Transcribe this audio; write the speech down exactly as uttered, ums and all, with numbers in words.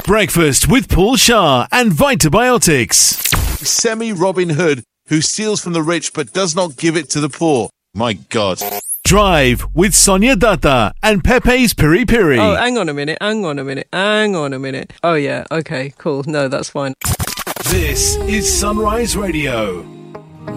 Breakfast with Paul Shah and Vitabiotics. Semi-Robin Hood who steals from the rich but does not give it to the poor. My God. Drive with Sonia Datta and Pepe's Piri Piri. Oh, hang on a minute, hang on a minute, hang on a minute. Oh, yeah, okay, cool. No, that's fine. This is Sunrise Radio.